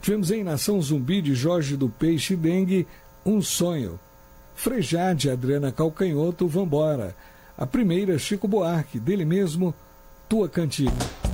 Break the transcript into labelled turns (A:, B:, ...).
A: Tivemos em Nação Zumbi, de Jorge do Peixe Dengue, Um Sonho. Frejade, Adriana Calcanhoto, Vambora. A primeira, Chico Buarque, dele mesmo, Tua Cantiga.